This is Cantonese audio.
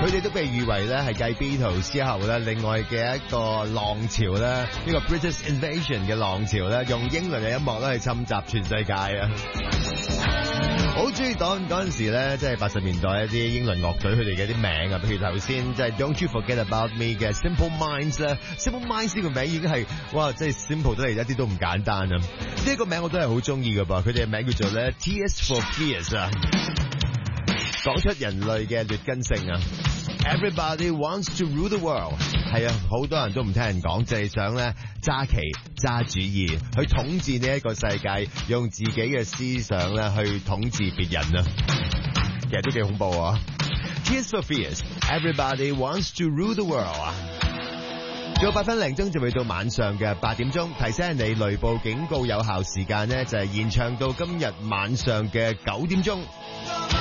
佢哋都被譽為咧係繼 Beatles 之後咧另外嘅一個浪潮咧，呢個 British Invasion 嘅浪潮咧，用英倫嘅音樂咧去侵襲全世界啊！好中意嗰陣時咧，即係80年代一啲英倫樂隊佢哋嘅啲名啊，譬如頭先即係 Don't You Forget About Me 嘅 Simple Minds 咧 ，Simple Minds 呢個名已經係哇，即係 simple 得嚟一啲都唔簡單啊！呢個名我都係好中意噶噃，佢哋嘅名叫做咧 Tears for Fears 啊，講出人類嘅劣根性啊 ！Everybody wants to rule the world， 係啊，好多人都唔聽人講，就係想咧揸旗揸主意去統治呢一個世界，用自己嘅思想咧去統治別人啊！其實都幾恐怖啊 ！Tears for Fears，Everybody wants to rule the world 啊！仲有8分零鐘就會到晚上嘅8點鐘，提醒你雷暴警告有效時間呢，就係延長到今日晚上嘅9點鐘。